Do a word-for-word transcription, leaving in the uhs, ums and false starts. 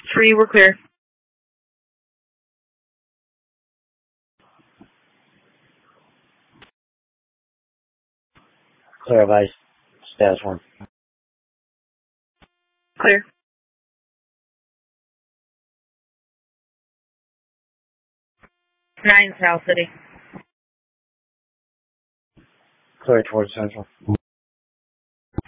Three, we're clear. Clear advice. Status one. Clear. Nine, South City. Clear towards Central.